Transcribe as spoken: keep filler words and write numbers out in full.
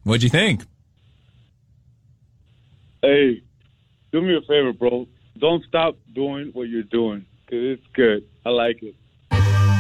What'd you think? Hey, do me a favor, bro. Don't stop doing what you're doing, because it's good. I like it.